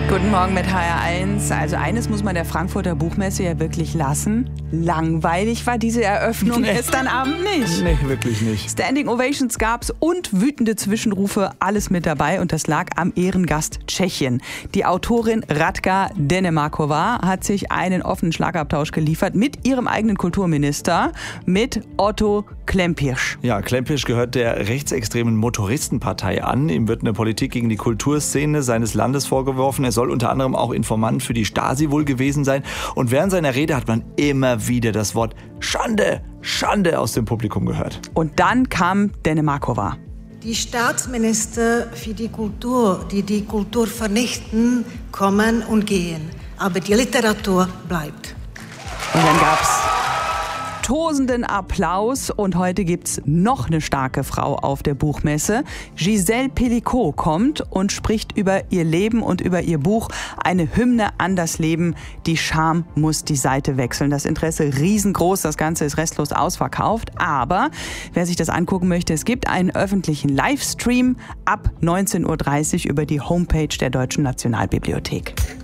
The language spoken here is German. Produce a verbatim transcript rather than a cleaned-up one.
Guten Morgen mit H R eins. Also eines muss man der Frankfurter Buchmesse ja wirklich lassen. Langweilig war diese Eröffnung Nee. gestern Abend nicht. Nee, wirklich nicht. Standing Ovations gab's und wütende Zwischenrufe, alles mit dabei. Und das lag am Ehrengast Tschechien. Die Autorin Radka Denemarková hat sich einen offenen Schlagabtausch geliefert mit ihrem eigenen Kulturminister, mit Otto Klempisch. Ja, Klempisch gehört der rechtsextremen Motoristenpartei an. Ihm wird eine Politik gegen die Kulturszene seines Landes vorgeworfen. Er soll unter anderem auch Informant für die Stasi wohl gewesen sein. Und während seiner Rede hat man immer wieder das Wort Schande, Schande aus dem Publikum gehört. Und dann kam Denemarková. Die Staatsminister für die Kultur, die die Kultur vernichten, kommen und gehen. Aber die Literatur bleibt. Und dann gab's tosenden Applaus und heute gibt's noch eine starke Frau auf der Buchmesse. Gisèle Pelicot kommt und spricht über ihr Leben und über ihr Buch Eine Hymne an das Leben. Die Scham muss die Seite wechseln. Das Interesse riesengroß, das Ganze ist restlos ausverkauft. Aber wer sich das angucken möchte, es gibt einen öffentlichen Livestream ab neunzehn Uhr dreißig über die Homepage der Deutschen Nationalbibliothek.